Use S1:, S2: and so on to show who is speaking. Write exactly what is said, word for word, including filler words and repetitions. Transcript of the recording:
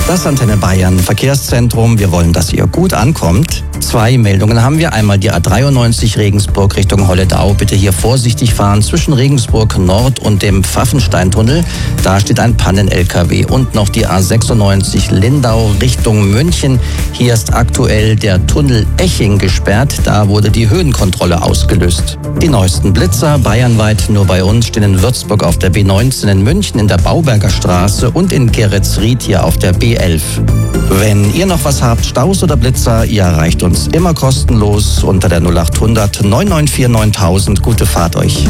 S1: Das Antenne Bayern Verkehrszentrum. Wir wollen, dass ihr gut ankommt. Zwei Meldungen haben wir. Einmal die A dreiundneunzig Regensburg Richtung Holledau. Bitte hier vorsichtig fahren zwischen Regensburg Nord und dem Pfaffensteintunnel. Da steht ein Pannen-L K W. Und noch die A sechsundneunzig Lindau Richtung München. Hier ist aktuell der Tunnel Eching gesperrt. Da wurde die Höhenkontrolle ausgelöst. Die neuesten Blitzer bayernweit nur bei uns stehen in Würzburg auf der B neunzehn, in München in der Bauberger Straße und in Geretsried hier auf der B elf. Wenn ihr noch was habt, Staus oder Blitzer, ihr erreicht uns immer kostenlos unter der null acht hundert neun neun vier neuntausend. Gute Fahrt euch.